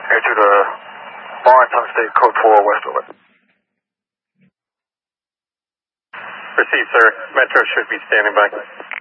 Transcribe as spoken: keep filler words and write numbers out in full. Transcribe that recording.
Here to the Lawrence State Code four Westover. Received, sir. Metro should be standing by.